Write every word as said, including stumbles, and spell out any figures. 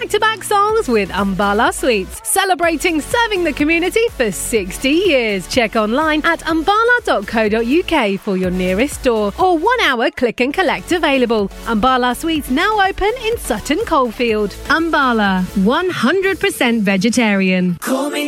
back-to-back songs with Umbala Sweets, celebrating serving the community for sixty years. Check online at umbala dot co dot uk for your nearest store or one-hour click and collect available. Umbala Sweets now open in Sutton Coldfield. Umbala, one hundred percent vegetarian. Call me